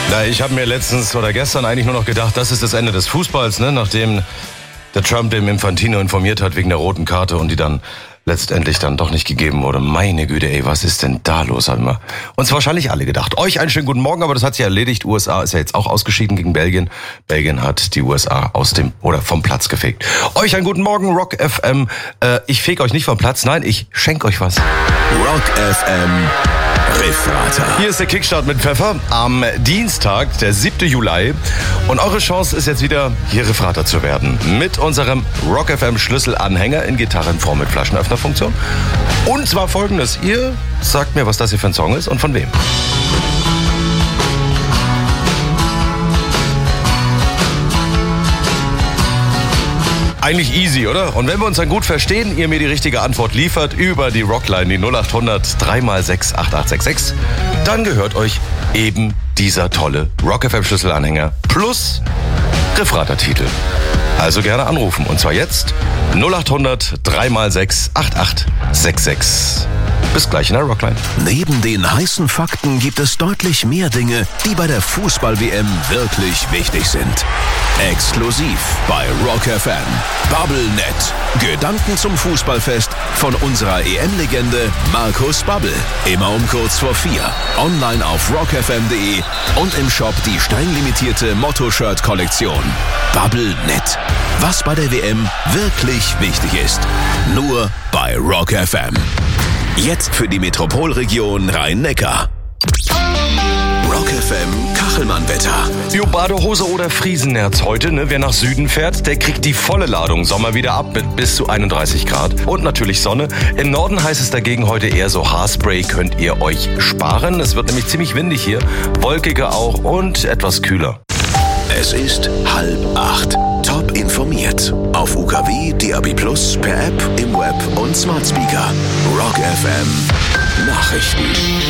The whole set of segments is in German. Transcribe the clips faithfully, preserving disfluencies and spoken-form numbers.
Na, ich habe mir letztens oder gestern eigentlich nur noch gedacht, das ist das Ende des Fußballs, ne? Nachdem der Trump dem Infantino informiert hat wegen der roten Karte und die dann letztendlich dann doch nicht gegeben wurde. Meine Güte, ey, was ist denn da los, haben wir uns wahrscheinlich alle gedacht. Euch einen schönen guten Morgen, aber das hat sich erledigt. U S A ist ja jetzt auch ausgeschieden gegen Belgien. Belgien hat die U S A aus dem oder vom Platz gefegt. Euch einen guten Morgen, Rock F M. Äh, ich feg euch nicht vom Platz, nein, ich schenk euch was. Rock F M Refrater. Hier ist der Kickstart mit Pfeffer am Dienstag, der siebten Juli. Und eure Chance ist jetzt wieder, hier Refrater zu werden. Mit unserem Rock F M Schlüsselanhänger in Gitarrenform mit Flaschenöffnerfunktion. Und zwar folgendes. Ihr sagt mir, was das hier für ein Song ist und von wem. Eigentlich easy, oder? Und wenn wir uns dann gut verstehen, ihr mir die richtige Antwort liefert über die Rockline, die null acht hundert drei mal sechs acht acht sechs sechs, dann gehört euch eben dieser tolle Rock F M Schlüsselanhänger plus Refrater-Titel. Also gerne anrufen. Und zwar jetzt null acht hundert drei mal sechs acht acht sechs sechs. Bis gleich in der Rockline. Neben den heißen Fakten gibt es deutlich mehr Dinge, die bei der Fußball-W M wirklich wichtig sind. Exklusiv bei Rock F M. Bubblenet. Gedanken zum Fußballfest von unserer E M-Legende Markus Babbel. Immer um kurz vor vier. Online auf rock f m punkt d e und im Shop die streng limitierte Motto-Shirt-Kollektion. Bubblenet. Was bei der W M wirklich wichtig ist. Nur bei Rock F M. Jetzt für die Metropolregion Rhein-Neckar. Rock F M Kachelmann-Wetter. Jo, Badehose oder Friesennerz heute, ne? Wer nach Süden fährt, der kriegt die volle Ladung Sommer wieder ab mit bis zu einunddreißig Grad. Und natürlich Sonne. Im Norden heißt es dagegen heute eher so Haarspray könnt ihr euch sparen. Es wird nämlich ziemlich windig hier, wolkiger auch und etwas kühler. Es ist halb acht. Top informiert. Auf U K W, D A B plus, per App, im Web und Smart Speaker. Rock F M Nachrichten.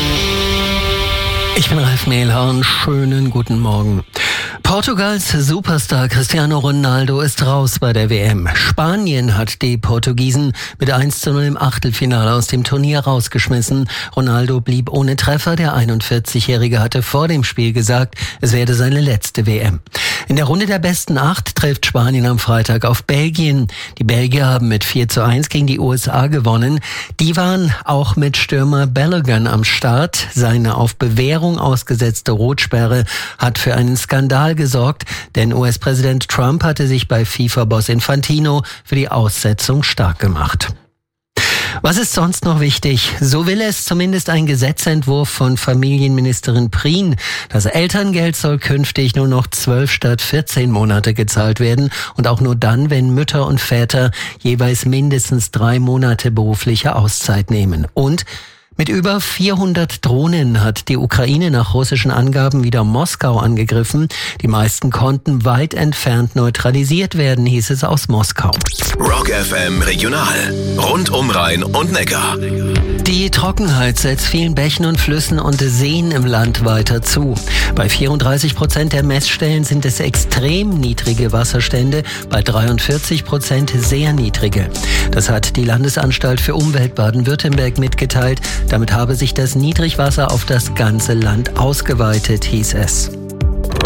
Ich bin Ralf Mehlhorn. Schönen guten Morgen. Portugals Superstar Cristiano Ronaldo ist raus bei der W M. Spanien hat die Portugiesen mit eins zu null im Achtelfinale aus dem Turnier rausgeschmissen. Ronaldo blieb ohne Treffer. Der einundvierzigjährige hatte vor dem Spiel gesagt, es werde seine letzte W M. In der Runde der besten acht trifft Spanien am Freitag auf Belgien. Die Belgier haben mit vier zu eins gegen die U S A gewonnen. Die waren auch mit Stürmer Balogun am Start. Seine auf Bewährung ausgesetzte Rotsperre hat für einen Skandal gesorgt, denn U S-Präsident Trump hatte sich bei FIFA-Boss Infantino für die Aussetzung stark gemacht. Was ist sonst noch wichtig? So will es zumindest ein Gesetzentwurf von Familienministerin Prien. Das Elterngeld soll künftig nur noch zwölf statt vierzehn Monate gezahlt werden und auch nur dann, wenn Mütter und Väter jeweils mindestens drei Monate berufliche Auszeit nehmen. Und mit über vierhundert Drohnen hat die Ukraine nach russischen Angaben wieder Moskau angegriffen. Die meisten konnten weit entfernt neutralisiert werden, hieß es aus Moskau. Rock F M Regional. Rund um Rhein und Neckar. Die Trockenheit setzt vielen Bächen und Flüssen und Seen im Land weiter zu. Bei vierunddreißig Prozent der Messstellen sind es extrem niedrige Wasserstände, bei dreiundvierzig Prozent sehr niedrige. Das hat die Landesanstalt für Umwelt Baden-Württemberg mitgeteilt. Damit habe sich das Niedrigwasser auf das ganze Land ausgeweitet, hieß es.